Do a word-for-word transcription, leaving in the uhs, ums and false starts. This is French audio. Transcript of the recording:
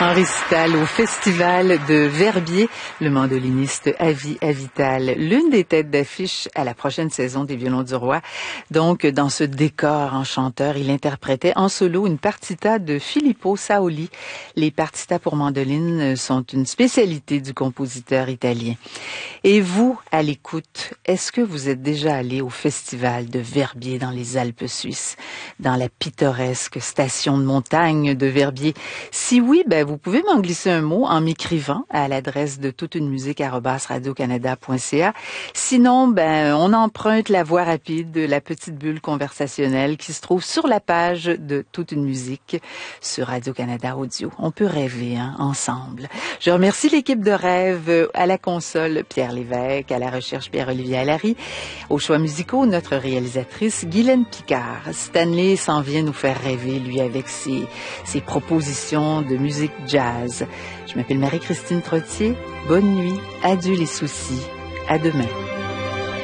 En récital au Festival de Verbier, le mandoliniste Avi Avital, l'une des têtes d'affiche à la prochaine saison des Violons du Roi. Donc, dans ce décor enchanteur, il interprétait en solo une partita de Filippo Saoli. Les partitas pour mandoline sont une spécialité du compositeur italien. Et vous, à l'écoute, est-ce que vous êtes déjà allé au Festival de Verbier dans les Alpes suisses, dans la pittoresque station de montagne de Verbier? Si oui, ben vous pouvez m'en glisser un mot en m'écrivant à l'adresse de toute une musique arobase radio canada point c a. Sinon, ben on emprunte la voie rapide de la petite bulle conversationnelle qui se trouve sur la page de Toute une musique sur Radio-Canada Audio. On peut rêver hein, ensemble. Je remercie l'équipe de Rêve à la console Pierre Lévesque, à la recherche Pierre-Olivier Allary, aux choix musicaux notre réalisatrice Guylaine Picard. Stanley s'en vient nous faire rêver lui avec ses ses propositions de musique jazz. Je m'appelle Marie-Christine Trottier. Bonne nuit. Adieu les soucis. À demain.